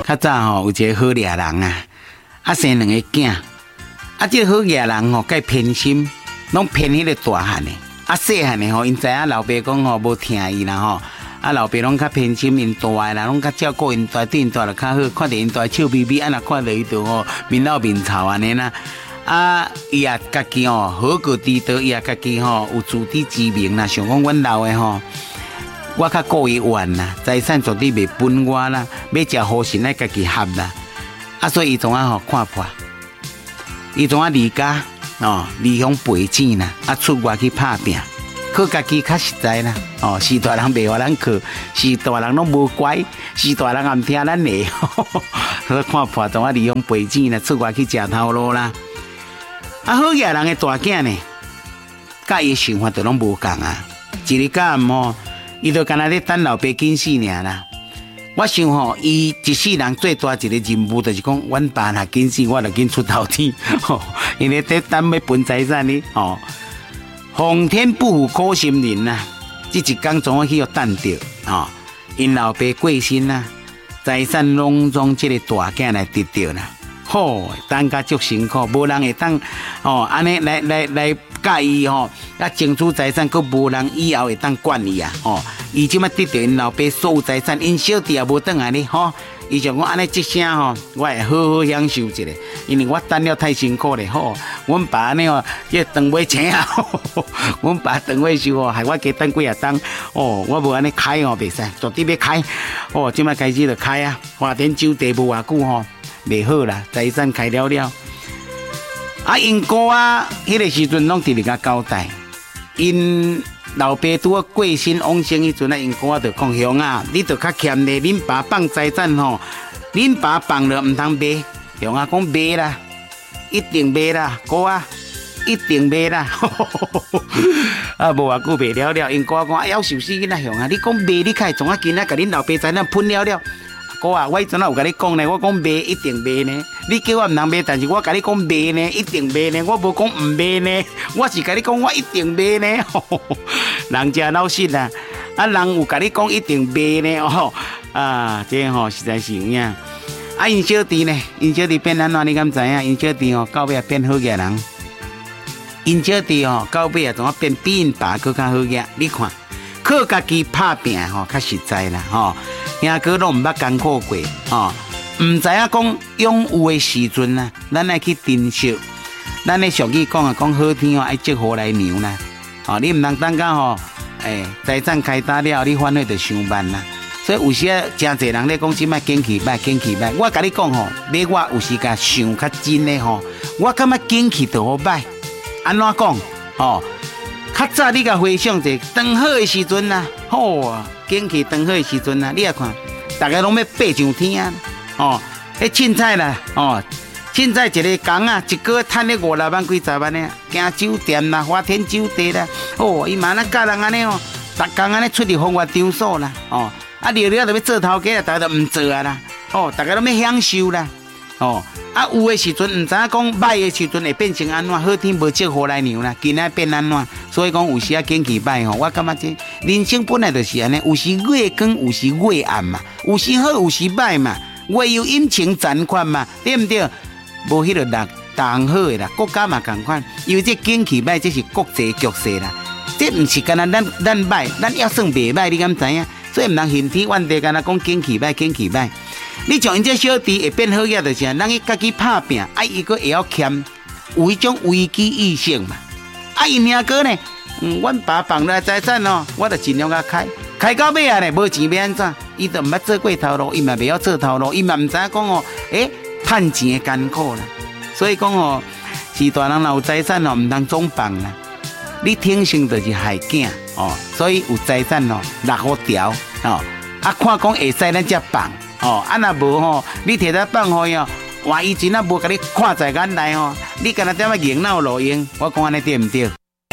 较早吼有一个好掠人啊，生2个囝，这个好掠人吼，该偏心，拢偏迄个大汉的，细汉的吼，因知影老爸讲吼无听伊啦吼，老爸拢较偏心，因大的啦，拢较照顾因大，对因大就较好，看着因大笑眯眯，若看着伊就吼面老面臭安尼啦。伊也家己吼好过低调，伊也家己吼有自知之明啦。想讲阮老的吼，我较顾伊玩啦，财产绝对袂分我啦，要食好心爱家己合啦。所以伊总啊吼看破，伊总啊离家离乡背井啦，出外去打拼，靠家己较实在啦。是大人袂互咱靠，是大人拢无乖，是大人也唔听咱的，看破总啊离乡背井啦，出外去食头路啦。好野人的大囝呢，甲伊想法就拢无共一日到暗吼，伊就干那咧等老爸紧死尔啦。我想吼，伊一世人最大一个任务就是讲，阮爸若紧死，我就紧出头天。因为在等要分财产呢，皇天不负苦心人呐。这一天总要去要等着，因老爸过身啦，财产拢从这个大囝来得到啦。等甲足辛苦，无人会当安尼来教伊争取财产，佫无人以后会当管伊伊即摆得到因老爸所有财产，因小弟也无转来呢伊想讲安尼一声我会好好享受一下，因为我等了太辛苦咧阮爸安尼这长尾请阮爸长尾寿害我加等几啊冬我无安尼开袂使，绝对要开即摆开始就开花天酒地无偌久袂好啦，财产开了了。因哥迄个时阵拢直直甲交代，因老爸拄过身往生迄阵因哥就讲兄你就较欠咧，恁爸放财产恁爸放了唔通卖，兄讲卖啦，一定卖啦，哥一定卖啦。无偌久卖了了，因哥讲夭寿死囡仔兄你讲卖你开总今仔甲恁老爸财产分了了。哥我迄阵有甲你讲呢，我讲卖一定卖呢。你叫我唔通卖，但是我甲你讲卖呢，一定卖呢。我无讲唔卖呢，我是甲你讲我一定卖呢。人家老实啦，人有甲你讲一定卖呢这实在是有影。因小弟呢，因小弟变安怎？你敢知影？因小弟到尾变好野人。因小弟到尾怎啊变比因爸更较好野？你看，靠家己打拼较实在啦兄哥拢毋捌艰苦过毋知影讲拥有的时阵咱爱去珍惜。咱的俗语讲讲好天爱积福来娘啦你毋通等到财产开大了，你反而就伤慢啦。所以有时真侪人咧讲即摆景气歹，景气歹。我甲你讲要我有时甲想较真咧我感觉景气就好歹。安怎讲较早你甲回想者，当好的时阵景气当好的时阵你也看，大家拢要爬上天迄凊彩啦凊彩一个工一个月赚咧5-6万几10万呢，行酒店啦，花天酒地啦，伊嘛那教人安尼逐工安尼出去风月场所啦了就要做头家啦，大家都唔做啦大家都要享受啦有的时阵唔知影讲歹的时阵会变成安怎，好天无积福来娘啦，今仔变安怎？所以讲有时景气歹我感觉这人生本来就是安尼，有时月光，有时月暗嘛，有时好，有时歹嘛，月有阴晴残款嘛，对不对？无迄个人同好的啦，国家嘛同款，因为这景气歹，这是国际局势啦，这唔是干那咱歹，咱也算袂歹，你敢知影？所以唔通恨天怨地，干那讲景气歹，景气歹。你像因这小弟会变好嘢，就是咱伊家己打拼，伊个会晓欠有迄种危机意识嘛。因兄哥呢，阮爸放了财产我就尽量甲开到尾呢，无钱要安怎？伊就毋捌做过头路，伊嘛袂晓做头路，伊嘛毋知影讲趁钱的艰苦啦。所以讲是大人若有财产毋通总放啦。你天生就是害囝所以有财产6好条看讲会使咱才放。若无你摕来放互伊换以前无甲你看在眼内你干那点仔硬闹路用，我讲安尼对毋对？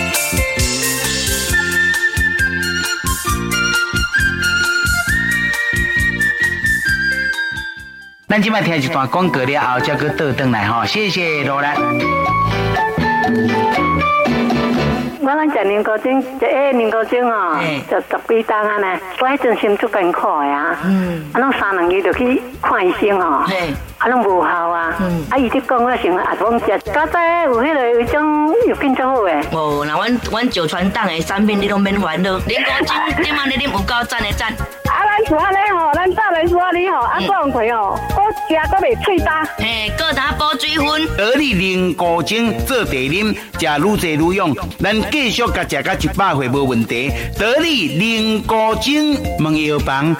咱即摆听一段广告了后，才去倒转来谢谢罗兰。 我咱食年糕精，一个年糕精哦，就10几担啊呢。我迄阵心足艰苦的啊，拢3、2日就去看医生哦，拢无效啊。伊伫讲我成阿公食，到在有迄个有种药品做好诶。 哦，那阮九传党的产品你拢免烦恼，年糕精今晚你啉有够赞的赞。 咱厝安尼吼，咱早来厝安尼吼，过回哦，我食都袂脆焦。 搁打补水分。 得力年糕精做茶啉，食愈济愈勇，咱继续甲食到100岁无问题。得力年糕精，问药房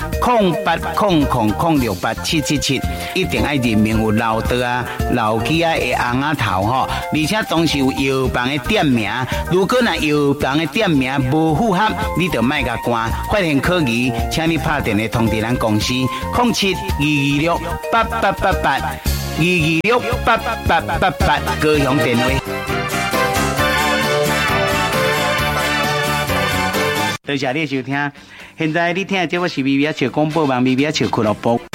0800068777，一定爱认明有老道啊、老气啊的红仔头吼，而且总是有药房的店名。如果那药房的店名无符合，你就莫甲关。发现可疑，请你拍电话通知咱公司0722688888，2268888，高雄电话。多谢你收听，现在你听的这个是微微笑广播网微微笑俱乐部。